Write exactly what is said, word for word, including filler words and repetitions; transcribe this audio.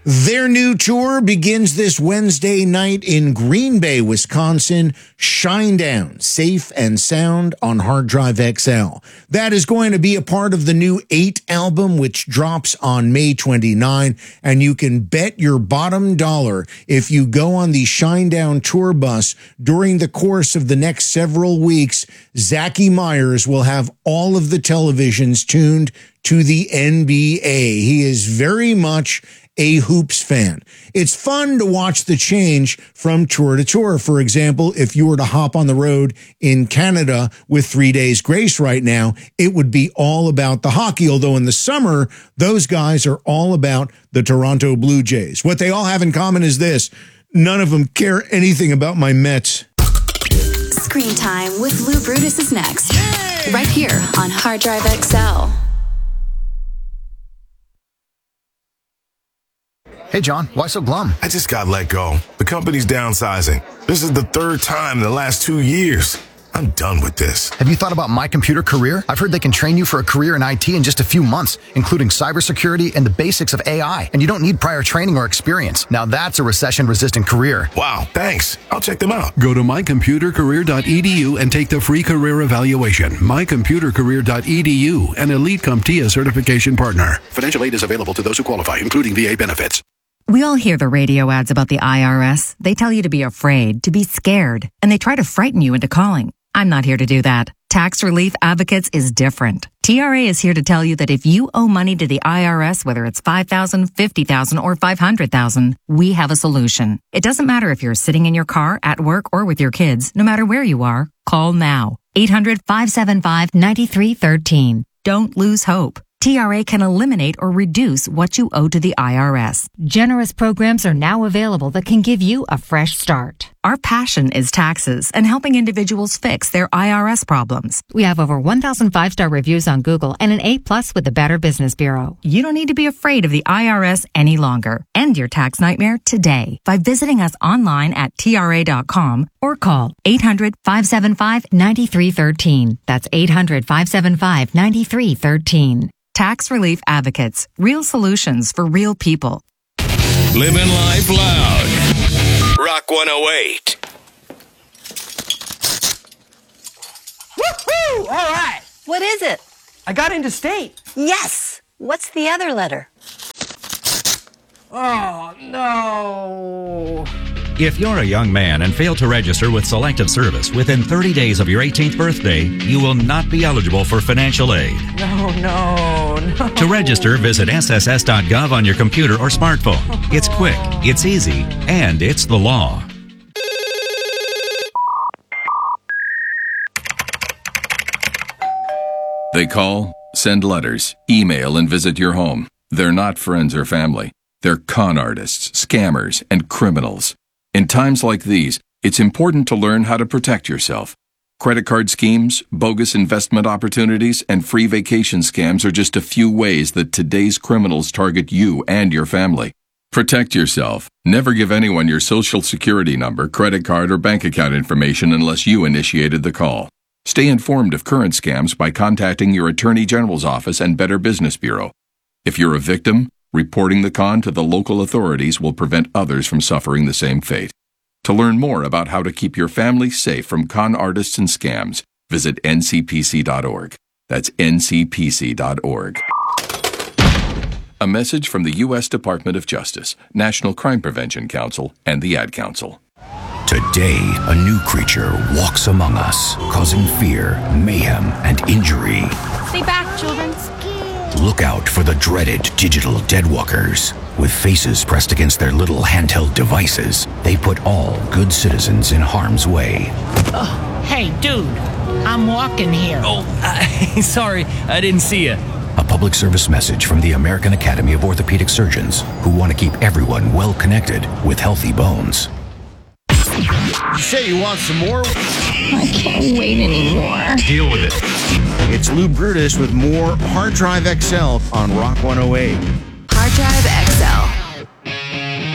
Their new tour begins this Wednesday night in Green Bay, Wisconsin. Shinedown, Safe and Sound on Hard Drive X L. That is going to be a part of the new eight album, which drops on May twenty-ninth. And you can bet your bottom dollar if you go on the Shinedown tour bus during the course of the next several weeks, Zachy Myers will have all of the televisions tuned to the N B A. He is very much a hoops fan. It's fun to watch the change from tour to tour. For example, if you were to hop on the road in Canada with Three Days Grace right now, it would be all about the hockey. Although in the summer, those guys are all about the Toronto Blue Jays. What they all have in common is this: none of them care anything about my Mets. Screen Time with Lou Brutus is next. Yay! Right here on Hard Drive X L. Hey, John, why so glum? I just got let go. The company's downsizing. This is the third time in the last two years. I'm done with this. Have you thought about My Computer Career? I've heard they can train you for a career in I T in just a few months, including cybersecurity and the basics of A I. And you don't need prior training or experience. Now that's a recession-resistant career. Wow, thanks. I'll check them out. Go to my computer career dot e d u and take the free career evaluation. my computer career dot e d u, an Elite CompTIA certification partner. Financial aid is available to those who qualify, including V A benefits. We all hear the radio ads about the I R S. They tell you to be afraid, to be scared, and they try to frighten you into calling. I'm not here to do that. Tax Relief Advocates is different. T R A is here to tell you that if you owe money to the I R S, whether it's five thousand dollars, fifty thousand dollars, or five hundred thousand dollars, we have a solution. It doesn't matter if you're sitting in your car, at work, or with your kids. No matter where you are, call now. eight hundred, five seven five, nine three one three. Don't lose hope. T R A can eliminate or reduce what you owe to the I R S. Generous programs are now available that can give you a fresh start. Our passion is taxes and helping individuals fix their I R S problems. We have over one thousand five-star reviews on Google and an A plus with the Better Business Bureau. You don't need to be afraid of the I R S any longer. End your tax nightmare today by visiting us online at T R A dot com or call eight hundred, five seven five, nine three one three. That's eight hundred, five seven five, nine three one three. Tax Relief Advocates. Real solutions for real people. Living life loud. Rock one oh eight. Woohoo! All right. What is it? I got into state. Yes. What's the other letter? Oh, no. If you're a young man and fail to register with Selective Service within thirty days of your eighteenth birthday, you will not be eligible for financial aid. No, no, no. To register, visit S S S dot gov on your computer or smartphone. It's quick, it's easy, and it's the law. They call, send letters, email, and visit your home. They're not friends or family. They're con artists, scammers, and criminals. In times like these, it's important to learn how to protect yourself. Credit card schemes, bogus investment opportunities, and free vacation scams are just a few ways that today's criminals target you and your family. Protect yourself. Never give anyone your social security number, credit card, or bank account information unless you initiated the call. Stay informed of current scams by contacting your Attorney General's office and Better Business Bureau. If you're a victim, reporting the con to the local authorities will prevent others from suffering the same fate. To learn more about how to keep your family safe from con artists and scams, visit N C P C dot org. That's N C P C dot org. A message from the U S Department of Justice, National Crime Prevention Council, and the Ad Council. Today, a new creature walks among us, causing fear, mayhem, and injury. Stay back, children. Look out for the dreaded digital deadwalkers. With faces pressed against their little handheld devices, they put all good citizens in harm's way. Oh, hey, dude, I'm walking here. Oh, uh, sorry, I didn't see you. A public service message from the American Academy of Orthopedic Surgeons, who want to keep everyone well connected with healthy bones. You say you want some more? I can't wait anymore. Deal with it. It's Lou Brutus with more Hard Drive X L on Rock one oh eight. Hard Drive